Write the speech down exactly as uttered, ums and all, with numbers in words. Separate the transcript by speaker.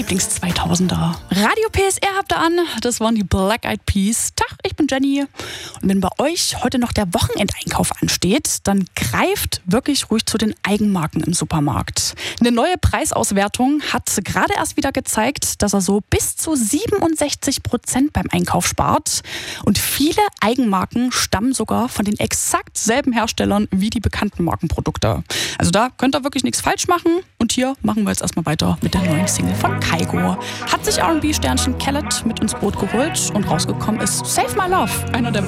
Speaker 1: Lieblings-zweitausender. Radio P S R habt ihr an. Das waren die Black Eyed Peas. Tag, ich bin Jenny. Und wenn bei euch heute noch der Wochenendeinkauf ansteht, dann greift wirklich ruhig zu den Eigenmarken im Supermarkt. Eine neue Preisauswertung hat gerade erst wieder gezeigt, dass er so bis zu siebenundsechzig Prozent beim Einkauf spart. Und viele Eigenmarken stammen sogar von den exakt selben Herstellern wie die bekannten Markenprodukte. Also da könnt ihr wirklich nichts falsch machen. Und hier machen wir jetzt erstmal weiter mit der neuen Single von Kygo. Hat sich R and B-Sternchen Khaled mit ins Boot geholt und rausgekommen ist Save My Love, einer der